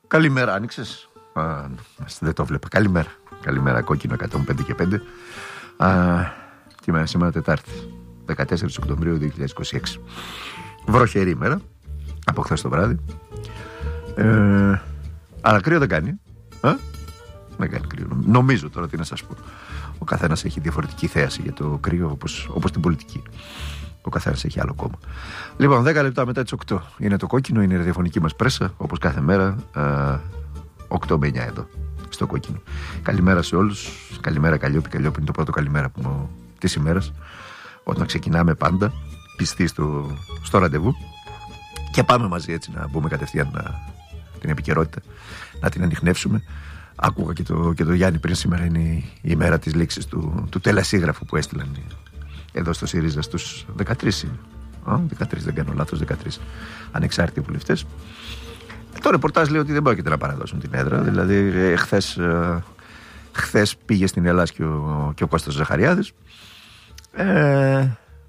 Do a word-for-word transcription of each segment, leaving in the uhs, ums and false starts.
Καλημέρα, άνοιξες? Α, δεν το βλέπα. Καλημέρα. Καλημέρα, κόκκινο εκατόν πέντε και πέντε. Α, τι μέρα σήμερα, Τετάρτη, δεκατέσσερις Οκτωβρίου δύο χιλιάδες είκοσι έξι. Βροχερή ημέρα, από χθες το βράδυ. Ε, αλλά κρύο δεν κάνει. Α? Δεν κάνει κρύο. Νομίζω τώρα, τι να σας πω. Ο καθένας έχει διαφορετική θέαση για το κρύο, όπως, όπως την πολιτική. Ο καθένας έχει άλλο κόμμα. Λοιπόν, δέκα λεπτά μετά τις οκτώ είναι το κόκκινο, είναι η ραδιοφωνική μας πρέσα, όπως κάθε μέρα, α, οκτώ με εννιά εδώ, στο κόκκινο. Καλημέρα σε όλους. Καλημέρα, Καλλιόπη. Καλλιόπη είναι το πρώτο καλημέρα που, της ημέρας. Όταν ξεκινάμε πάντα, πιστοί στο, στο ραντεβού. Και πάμε μαζί έτσι να μπούμε κατευθείαν να, την επικαιρότητα, να την ανιχνεύσουμε. Άκουγα και το, και το Γιάννη πριν, σήμερα είναι η, η ημέρα της λήξης του, του τελεσίγραφου που έστειλαν εδώ στο ΣΥΡΙΖΑ στους δεκατρείς. Α, δεκατρείς, δεν κάνω λάθος, δεκατρείς ανεξάρτητοι βουλευτές. Το ρεπορτάζ λέει ότι δεν πρόκειται να παραδώσουν την έδρα. Δηλαδή, ε, χθες, ε, χθες πήγε στην Ελλάδα και ο, και ο Κώστας Ζαχαριάδης. Ε,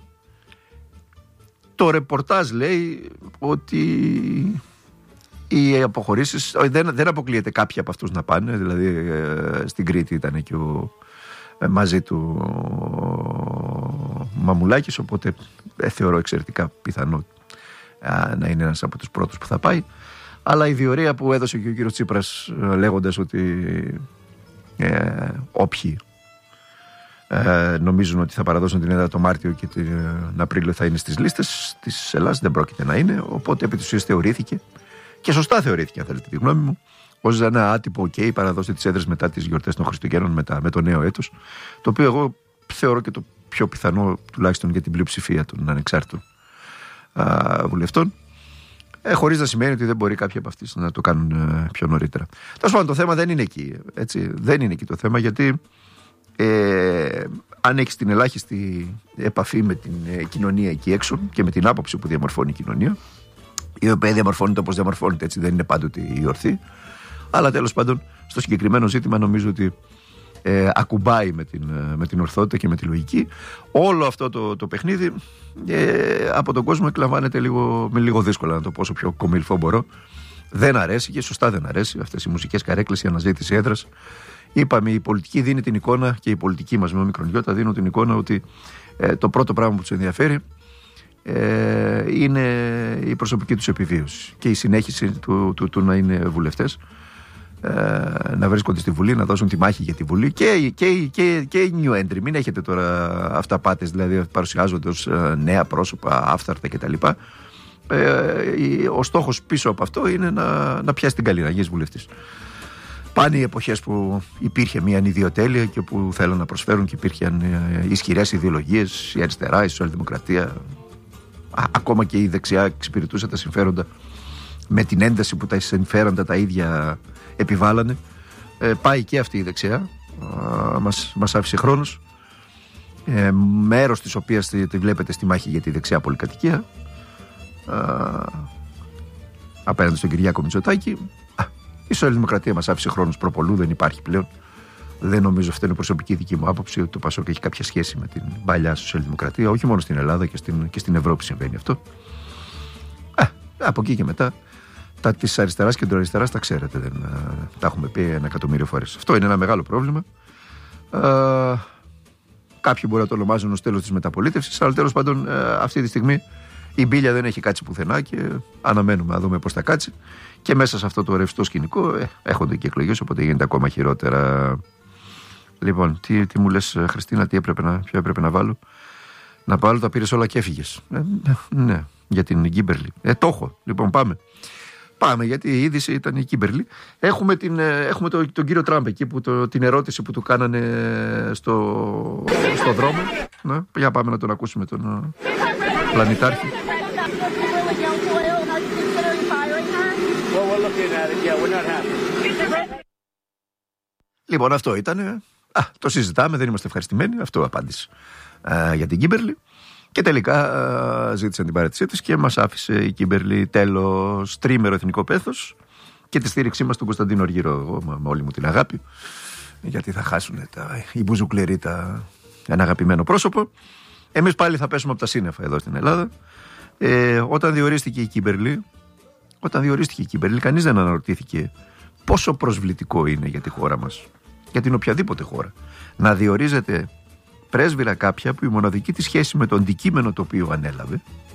το ρεπορτάζ λέει ότι οι αποχωρήσεις, δεν, δεν αποκλείεται κάποιοι από αυτούς να πάνε. Δηλαδή, ε, στην Κρήτη ήταν και ο, ε, μαζί του ο Μαμουλάκης, οπότε ε, θεωρώ εξαιρετικά πιθανό ε, να είναι ένας από τους πρώτους που θα πάει. Αλλά η διορία που έδωσε και ο κύριος Τσίπρας, λέγοντας ότι ε, όποιοι ε, νομίζουν ότι θα παραδώσουν την έδρα το Μάρτιο και τον Απρίλιο θα είναι στις λίστες της Ελλάδας, δεν πρόκειται να είναι. Οπότε επί της ουσίας θεωρήθηκε, και σωστά θεωρήθηκε, αν θέλετε τη γνώμη μου, ως ένα άτυπο OK, παραδώσει τις έδρες μετά τις γιορτές των Χριστουγέννων, μετά, με το νέο έτος. Το οποίο εγώ θεωρώ και το πιο πιθανό, τουλάχιστον για την πλειοψηφία των ανεξάρτητων α, βουλευτών. Ε, χωρίς να σημαίνει ότι δεν μπορεί κάποιοι από αυτοί να το κάνουν ε, πιο νωρίτερα. Τέλος πάντων, το θέμα δεν είναι εκεί. Έτσι, δεν είναι εκεί το θέμα, γιατί ε, αν έχεις την ελάχιστη επαφή με την ε, κοινωνία εκεί έξω και με την άποψη που διαμορφώνει η κοινωνία, η οποία διαμορφώνεται όπως διαμορφώνεται, έτσι δεν είναι πάντοτε η ορθή. Αλλά τέλος πάντων, στο συγκεκριμένο ζήτημα νομίζω ότι ε, ακουμπάει με την, με την ορθότητα και με τη λογική. Όλο αυτό το, το παιχνίδι ε, από τον κόσμο εκλαμβάνεται λίγο, με λίγο δύσκολα, να το πω όσο πιο κομιλφό μπορώ. Δεν αρέσει, και σωστά δεν αρέσει, αυτές οι μουσικές καρέκλες, η αναζήτηση έδρας. Είπαμε, η πολιτική δίνει την εικόνα, και η πολιτική μας με όμικρον γιώτα δίνουν την εικόνα ότι ε, το πρώτο πράγμα που τους ενδιαφέρει ε, είναι η προσωπική τους επιβίωση και η συνέχιση του, του, του να είναι βουλευτές, ε, να βρίσκονται στη Βουλή, να δώσουν τη μάχη για τη Βουλή, και, και, και, και οι new entry. Μην έχετε τώρα αυταπάτες, δηλαδή παρουσιάζονται ως ε, νέα πρόσωπα, άφθαρτα κτλ. Ε, ο στόχος πίσω από αυτό είναι να, να πιάσει την καλή, να γίνεις βουλευτής. Πάνε οι εποχές που υπήρχε μια ανιδιοτέλεια και που θέλουν να προσφέρουν και υπήρχαν ισχυρές ιδεολογίες, η αριστερά, η σοσιαλδημοκρατία, ακόμα και η δεξιά εξυπηρετούσε τα συμφέροντα με την ένταση που τα συμφέροντα τα ίδια επιβάλλανε. Ε, πάει και αυτή η δεξιά, Α, μας, μας άφησε χρόνος, ε, μέρος της οποίας τη, τη βλέπετε στη μάχη για τη δεξιά πολυκατοικία, Α, απέναντι στον Κυριάκο Μητσοτάκη. Η σοσιαλδημοκρατία μας άφησε χρόνος προπολού, δεν υπάρχει πλέον. Δεν νομίζω, αυτή είναι η προσωπική δική μου άποψη, ότι το ΠΑΣΟΚ έχει κάποια σχέση με την παλιά σοσιαλδημοκρατία. Όχι μόνο στην Ελλάδα, και στην, και στην Ευρώπη συμβαίνει αυτό. Α, από εκεί και μετά, τα της αριστεράς και κεντροαριστεράς τα ξέρετε, δεν, α, τα έχουμε πει ένα εκατομμύριο φορές. Αυτό είναι ένα μεγάλο πρόβλημα. Α, κάποιοι μπορεί να το ονομάζουν ως τέλος της μεταπολίτευσης, αλλά τέλος πάντων α, αυτή τη στιγμή η μπίλια δεν έχει κάτσει πουθενά και αναμένουμε να δούμε πώς θα κάτσει. Και μέσα σε αυτό το ρευστό σκηνικό ε, έχονται και εκλογές, οπότε γίνεται ακόμα χειρότερα. Λοιπόν, τι, τι μου λες, Χριστίνα, τι έπρεπε να, ποιο έπρεπε να βάλω? Να βάλω, τα πήρες όλα και έφυγες. Ε, ναι, για την Κίμπερλι. Ε, το έχω. Λοιπόν, πάμε. Πάμε, γιατί η είδηση ήταν η Κίμπερλι. Έχουμε, την, έχουμε το, τον κύριο Τραμπ εκεί, που το, την ερώτηση που του κάνανε στο, στο δρόμο. Ναι, για πάμε να τον ακούσουμε, τον πλανητάρχη. Λοιπόν, αυτό ήταν. Α, το συζητάμε, δεν είμαστε ευχαριστημένοι. Αυτό απάντησε α, για την Κίμπερλι. Και τελικά α, ζήτησαν την παρέτησή της και μας άφησε η Κίμπερλι τέλος τρίμερο εθνικό πέθος και τη στήριξή μας στον Κωνσταντίνο Αργύρο. Εγώ με όλη μου την αγάπη, γιατί θα χάσουν τα, οι μπουζουκλεροί τα, ένα αγαπημένο πρόσωπο. Εμείς πάλι θα πέσουμε από τα σύννεφα εδώ στην Ελλάδα. Ε, όταν διορίστηκε η Κίμπερλι, όταν διορίστηκε η Κίμπερλι, κανείς δεν αναρωτήθηκε πόσο προσβλητικό είναι για τη χώρα μας, για την οποιαδήποτε χώρα, να διορίζεται πρέσβυρα κάποια που η μοναδική της σχέση με το αντικείμενο το οποίο ανέλαβε